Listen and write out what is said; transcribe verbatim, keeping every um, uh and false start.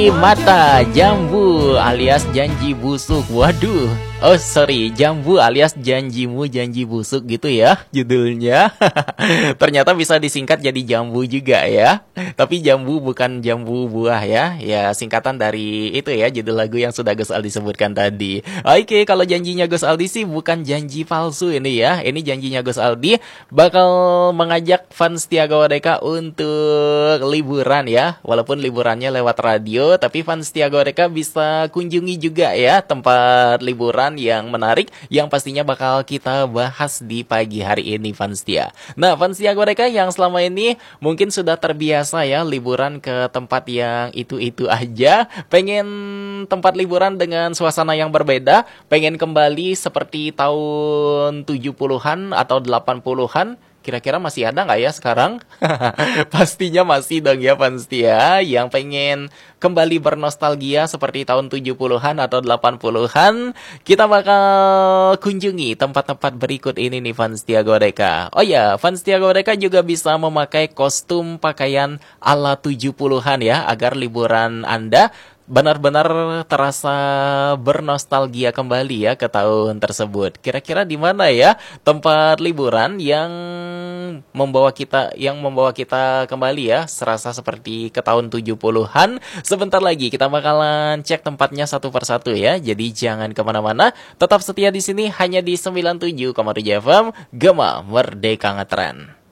mata jambu alias janji busuk. Waduh. Oh sorry, jambu alias janjimu janji busuk gitu ya judulnya. Ternyata bisa disingkat jadi jambu juga ya. Tapi jambu bukan jambu buah ya. Ya singkatan dari itu ya judul lagu yang sudah Gus Aldi sebutkan tadi. Oke, kalau janjinya Gus Aldi sih bukan janji palsu ini ya. Ini janjinya Gus Aldi bakal mengajak fans Tiaga Wadeka untuk liburan ya. Walaupun liburannya lewat radio, tapi fans Tiaga Wadeka bisa kunjungi juga ya tempat liburan yang menarik yang pastinya bakal kita bahas di pagi hari ini fans Tia. Nah, fans Tia mereka yang selama ini mungkin sudah terbiasa ya liburan ke tempat yang itu-itu aja, pengen tempat liburan dengan suasana yang berbeda, pengen kembali seperti tahun tujuh puluhan atau delapan puluhan. Kira-kira masih ada nggak ya sekarang? Pastinya masih dong ya fans Tia yang pengen kembali bernostalgia seperti tahun tujuh puluhan atau delapan puluhan. Kita bakal kunjungi tempat-tempat berikut ini nih fans Tia Godeka. Oh ya, fans Tia Godeka juga bisa memakai kostum pakaian ala tujuh puluhan ya agar liburan Anda benar-benar terasa bernostalgia kembali ya ke tahun tersebut. Kira-kira di mana ya tempat liburan yang membawa kita yang membawa kita kembali ya serasa seperti ke tahun tujuh puluhan. Sebentar lagi kita bakalan cek tempatnya satu persatu ya. Jadi jangan kemana-mana, tetap setia di sini hanya di sembilan puluh tujuh koma tujuh F M Gema Merdeka Ngetren.